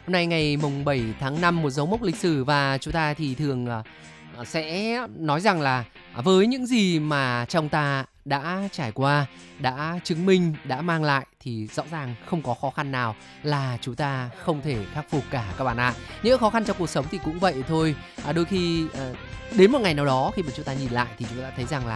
Hôm nay ngày mùng 7 tháng 5, một dấu mốc lịch sử và chúng ta thì thường, sẽ nói rằng là, với những gì mà chồng ta đã trải qua, đã chứng minh, đã mang lại thì rõ ràng không có khó khăn nào là chúng ta không thể khắc phục cả các bạn ạ. Những khó khăn trong cuộc sống thì cũng vậy thôi, đôi khi, đến một ngày nào đó khi mà chúng ta nhìn lại thì chúng ta thấy rằng là